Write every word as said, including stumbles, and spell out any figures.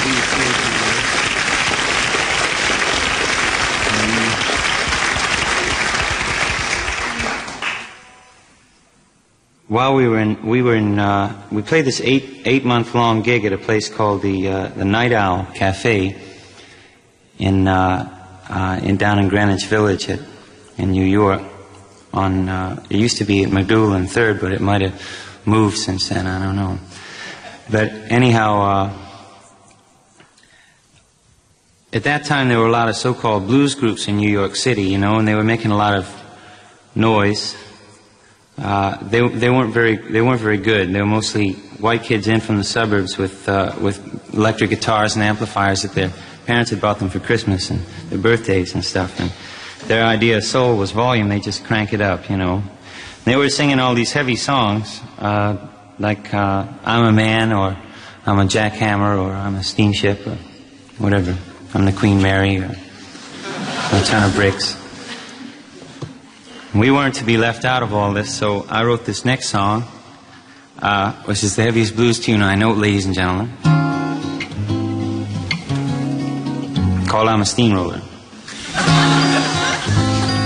While we were in, we were in, uh, we played this eight eight month long gig at a place called the uh, the Night Owl Cafe in uh, uh, in down in Greenwich Village at, in New York. On uh, it used to be at MacDougal and Third, but it might have moved since then. I don't know. But anyhow, uh, at that time there were a lot of so-called blues groups in New York City, you know, and they were making a lot of noise. Uh, they they weren't very they weren't very good. They were mostly white kids in from the suburbs with uh, with electric guitars and amplifiers that their parents had bought them for Christmas and their birthdays and stuff. And their idea of soul was volume. They just crank it up, you know. They were singing all these heavy songs uh, like uh, "I'm a Man" or "I'm a Jackhammer" or "I'm a Steamship" or whatever. "I'm the Queen Mary" or "A Ton of Bricks." We weren't to be left out of all this, so I wrote this next song, uh, which is the heaviest blues tune I know, ladies and gentlemen, called "I'm a Steamroller."